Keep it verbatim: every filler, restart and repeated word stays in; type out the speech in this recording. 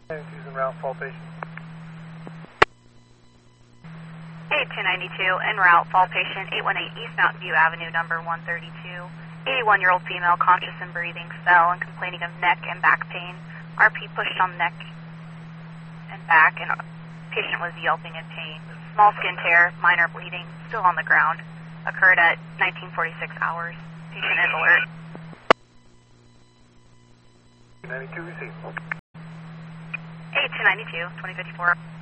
ninety-two en route, fall patient. eight two ninety-two, en route, fall patient, eight one eight East Mountain View Avenue, number one thirty-two. eighty-one-year-old female, conscious and breathing, fell and complaining of neck and back pain. R P pushed on neck and back, and patient was yelping in pain. Small skin tear, minor bleeding, still on the ground. Occurred at nineteen forty-six hours. Patient is alert. ninety-two, receive. eight two ninety-two, twenty fifty-four.